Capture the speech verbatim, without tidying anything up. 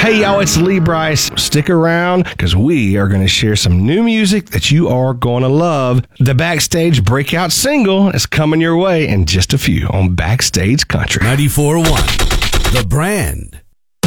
Hey y'all, it's Lee Brice. Stick around because we are going to share some new music that you are going to love. The Backstage breakout single is coming your way in just a few on Backstage Country. ninety-four point one, The Brand.